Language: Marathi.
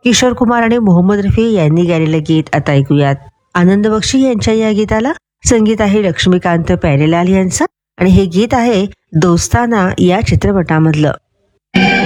किशोर कुमार आणि मोहम्मद रफी यांनी गायलेलं गीत आता ऐकूयात. आनंद बक्षी यांच्या या गीताला संगीत आहे लक्ष्मीकांत प्यारेलाल यांचं आणि हे गीत आहे दोस्ताना या चित्रपटामधलं.